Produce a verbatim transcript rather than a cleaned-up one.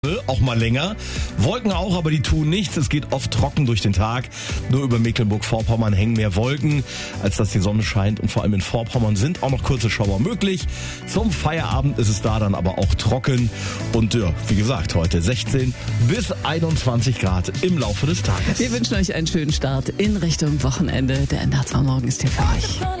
Auch mal länger. Wolken auch, aber die tun nichts. Es geht oft trocken durch den Tag. Nur über Mecklenburg-Vorpommern hängen mehr Wolken, als dass die Sonne scheint. Und vor allem in Vorpommern sind auch noch kurze Schauer möglich. Zum Feierabend ist es da dann aber auch trocken. Und ja, wie gesagt, heute sechzehn bis einundzwanzig Grad im Laufe des Tages. Wir wünschen euch einen schönen Start in Richtung Wochenende. Der N D R zwei Morgen ist hier für euch.